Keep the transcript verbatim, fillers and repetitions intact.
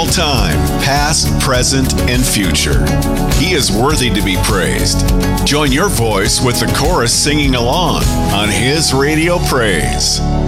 all time, past, present, and future. He is worthy to be praised. Join your voice with the chorus singing along on His Radio Praise.